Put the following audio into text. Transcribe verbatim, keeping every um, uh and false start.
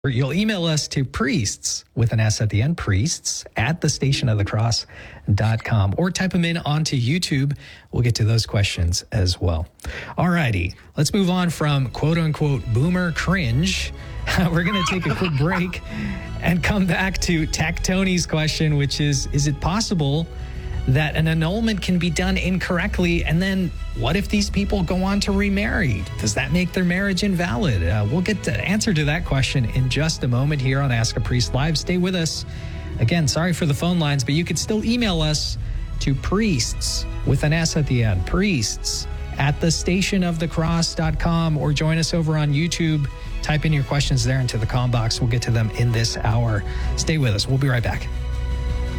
You'll email us to priests with an S at the end, priests at the station of the cross dot com, or type them in onto YouTube. We'll get to those questions as well. All righty, let's move on from quote unquote boomer cringe. We're going to take a quick break and come back to Tech Tony's question, which is, is it possible that an annulment can be done incorrectly? And then what if these people go on to remarry? Does that make their marriage invalid? Uh, we'll get the answer to that question in just a moment here on Ask a Priest Live. Stay with us. Again, sorry for the phone lines, but you could still email us to priests with an S at the end, priests at the station of the cross dot com, or join us over on YouTube. Type in your questions there into the comm box. We'll get to them in this hour. Stay with us. We'll be right back.